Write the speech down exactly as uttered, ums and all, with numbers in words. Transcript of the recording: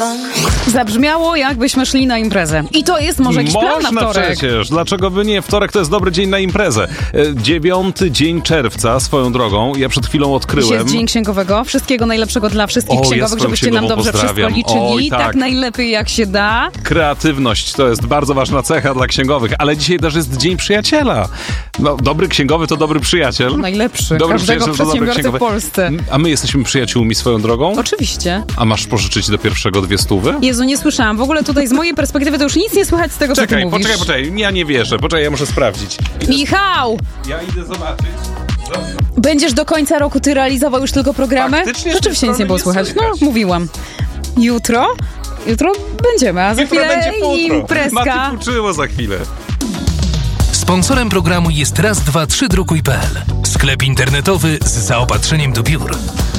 Zabrzmiało, jakbyśmy szli na imprezę. I to jest może jakiś plan na Można wtorek. przecież, dlaczego by nie? Wtorek to jest dobry dzień na imprezę. E, Dziewiąty dzień czerwca, swoją drogą, ja przed chwilą odkryłem. Dziś jest dzień księgowego. Wszystkiego najlepszego dla wszystkich O, ja księgowych, swoją żebyście nam księgową dobrze wszystko pozdrawiam. liczyli. Oj, tak. tak najlepiej jak się da. Kreatywność to jest bardzo ważna cecha dla księgowych, ale dzisiaj też jest dzień przyjaciela. No, dobry księgowy to dobry przyjaciel. Najlepszy. Dobry Każdego przyjaciel to dobry przedsiębiorcy w księgowy. Polsce. A my jesteśmy przyjaciółmi swoją drogą? Oczywiście. A masz pożyczyć do pierwszego dwie stówy? Jezu, nie słyszałam. W ogóle tutaj z mojej perspektywy to już nic nie słychać z tego, co ty Czekaj, mówisz. poczekaj, poczekaj. Ja nie wierzę. Poczekaj, ja muszę sprawdzić. Michał! Ja idę zobaczyć. Będziesz do końca roku ty realizował już tylko programy? Faktycznie z tej Rzeczywiście nic nie strony było nie słychać. No, słychać. mówiłam. Jutro? Jutro będziemy, a za Jutro chwilę będzie futro. imprezka. Mati uczyło za chwilę. Sponsorem programu jest raz dwa trzy drukuj kropka pe el. Sklep internetowy z zaopatrzeniem do biur.